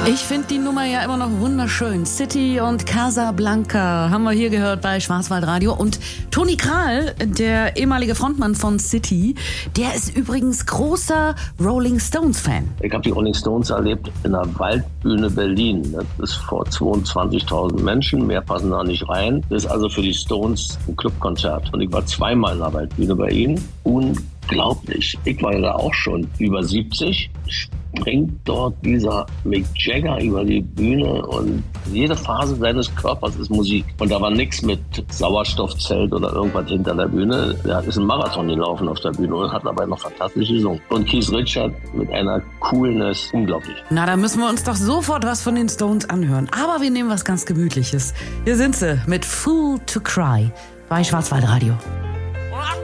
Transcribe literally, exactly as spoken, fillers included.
Ich finde die Nummer ja immer noch wunderschön. City und Casablanca haben wir hier gehört bei Schwarzwaldradio. Und Toni Krahl, der ehemalige Frontmann von City, der ist übrigens großer Rolling Stones-Fan. Ich habe die Rolling Stones erlebt in der Waldbühne Berlin. Das ist vor zweiundzwanzigtausend Menschen, mehr passen da nicht rein. Das ist also für die Stones ein Clubkonzert. Und ich war zweimal in der Waldbühne bei ihnen. Unglaublich. Ich war ja auch schon über siebzig. Springt dort dieser Mick Jagger über die Bühne und jede Phase seines Körpers ist Musik. Und da war nichts mit Sauerstoffzelt oder irgendwas hinter der Bühne. Er ist ein Marathon gelaufen auf der Bühne und hat dabei noch fantastisch gesungen. Und Keith Richards mit einer Coolness, unglaublich. Na, da müssen wir uns doch sofort was von den Stones anhören. Aber wir nehmen was ganz Gemütliches. Hier sind sie mit Fool to Cry bei Schwarzwaldradio.